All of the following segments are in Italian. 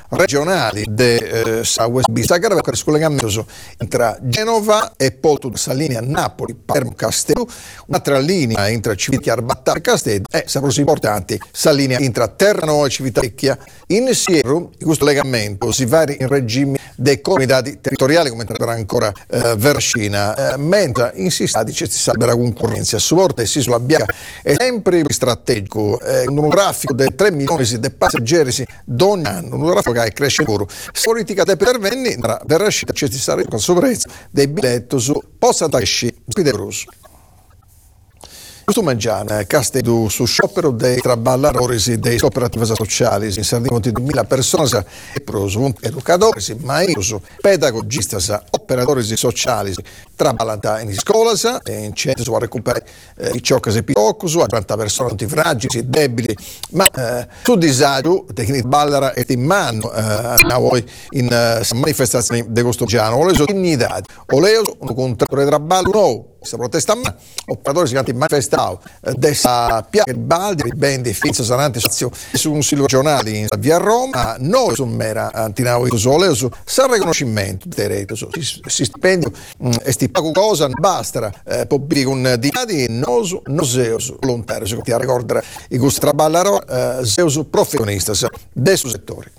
regionali de South Sagrada, con scollegamento tra Genova e poi tutta questa linea Napoli-Palermo-Castello, un'altra linea tra Civitavecchia e Castello e sapere importanti questa linea tra Terranova e Civitavecchia. Insieme in questo legamento si vari in regimi dei comunità territoriali come tra ancora Vercina, mentre in Sistati c'è stata concorrenza supporta e si sulla bianca è sempre strategico, un traffico di 3 milioni di passeggeri ogni anno, un traffico che cresce pure. Politica di pervenni per uscita c'è stata con sovranità dei biglietti su possa esci spideroso. Questo mangiare Castello su sciopero dei traballadori dei cooperative sociali in Sardegna di 2000 persone e proso educatori, maestri, pedagogisti, operatori sociali traballano in scuola e in centri su recuperare i ciocchi e picocchi, su 40 persone fragili, debili, ma su disagio di ballara e in mano a voi in manifestazioni di questo giorno. Oleo dignità, oleo un contratto di traballo nuovo. Si protesta ma operatori si manifestano dessa piaga di baldi ben finza saranti su un sito giornale in via Roma noi su mera antinao su oleo su san riconoscimento diretto su stipendio e sti pago cosa basta può dire con dinadi noso noseus volontario se ti ricorda i gusti traballaro zeus professionista del suo settore.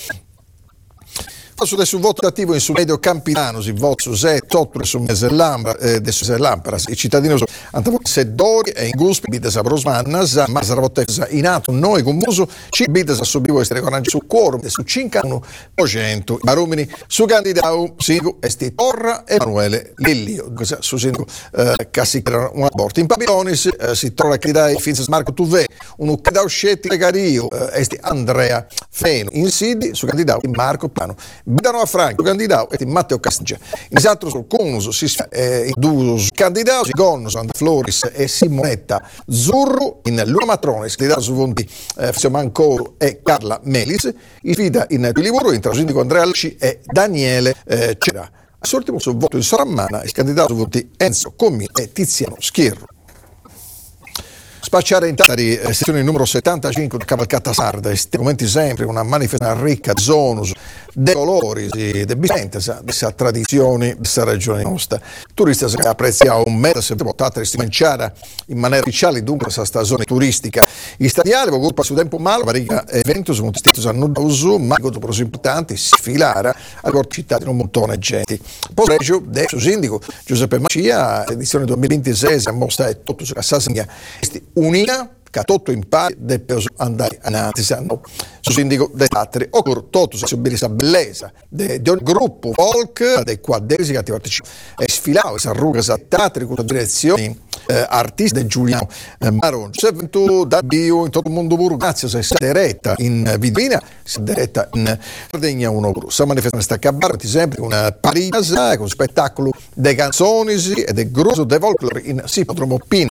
Su voto attivo in su medio Campidano, si vota su 7-8 su mese Lampara, i cittadini sono sedori e in guspi, bides a Brosmannas, ma sarà in atto noi con muso, ci bides a subivo essere con su quorum, su 5-1-100, Marumini, su candidato, Singo, Esti Torra e Emanuele Lillio, su Singo, Cassi un aborto. In Pabilonis si trova candidato Finzas Marco Tuve, un candidato Scetti Legario, Esti Andrea Feno, in Sidi, su candidato Marco Pano. Bidano a Franco, candidato e Matteo Castiglia. In altro sul Conus si i due candidati, Gonnos, Floris e Simonetta Zurru, in Luna Matrones, candidato su Vonti, Mancoro e Carla Melis, i fida in Livoro, in Trasindico Andrea Alci e Daniele Cera. Sortimo sul voto in Sorammana, il candidato su Vonti Enzo Commi e Tiziano Schierro. Spacciare in Tari, sezione numero 75 di Cavalcata Sarda, e commenti sempre una manifestazione ricca di zonus, dei colori, di bicentes, di tradizioni, di questa regione nostra. Turisti che apprezzano un mezzo, se votate cominciare in maniera ufficiale, dunque questa stagione turistica. I stadiali, gruppo su tempo malo, varica evento, sono stati a Nudosu, ma dopo così importanti, si filara, allora città un montone di gente. Poi regio, adesso sindaco Giuseppe Macia, edizione 2026, a mostra è tutto sulla Sassagna, unia che tutto in pari del peso andare avanti sanno su sindaco dei teatri occorre tutto su questa bellezza di un gruppo folk dei quadresi che partecipano e sfilano si arruga sa teatri con la direzione artisti di Giuliano Maron se tu da bio in tutto il mondo puro grazie se sei diretta in Vidina si diretta in Sardegna uno sa manifestare sta cabarti sempre una parisa con spettacolo dei canzoni e del gruppo dei folklore in Sipodromo Pino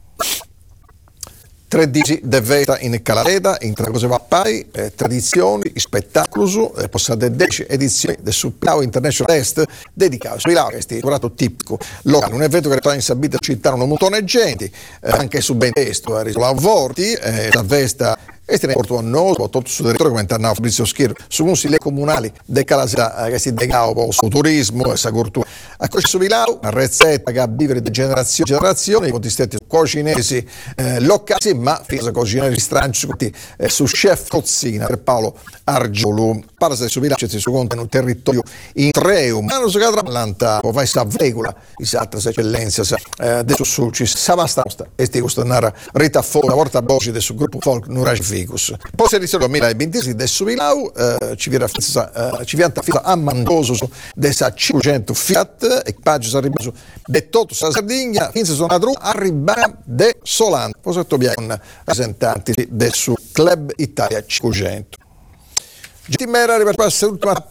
3 dici de veta in Calareda, in Tragose Vappai, tradizioni, spettacoli, passate 10 edizioni del Supplau International Test dedicato ai laureati, lavorato tipico locale, un evento che in Sabita città un montone di gente, anche su ben testo, Vorti, la Vesta e ne porto a noi, tutto sul territorio come interna Fabrizio Schierro, su consigli comunali de Calasera che si dedicano sul turismo e sa cultura. A questo Vilao, una ricetta che a vivere di generazione in generazione, con distretti cucinesi locali, ma fino a cucinare stranci su chef cucina per Paolo Argiolo. Parla se su Vilao c'è su conto in un territorio in Treum, ma non so che Atlanta, o vai sa Vegula, i altre eccellenze, adesso su ci sa basta, e sti questo narra Rita Fo, una volta voce del suo gruppo folk Nuraci Ficus. Poi si edizione 2026 adesso Vilau ci viene a Mandoso dessa 500 Fiat equipaggio sarebbe su de tutto sa Sardegna finse sono arrivare de Solano poi sotto con rappresentanti del suo club Italia 500. Gittimera ripassare l'ultima